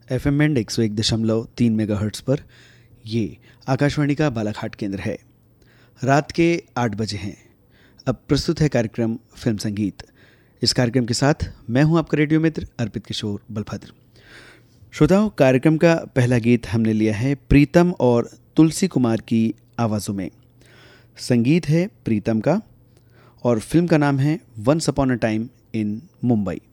FM band 101.3 megahertz पर ये आकाशवाणी का बालाघाट केंद्र है। रात के 8 बजे हैं। अब प्रस्तुत है कार्यक्रम फिल्म संगीत। इस कार्यक्रम के साथ मैं हूं आपका रेडियो मित्र अर्पित किशोर बलभद्र। श्रोताओं, कार्यक्रम का पहला गीत हमने लिया है प्रीतम और तुलसी कुमार की आवाज़ों में। संगीत है प्रीतम का और फिल्म का नाम है once upon a time in Mumbai.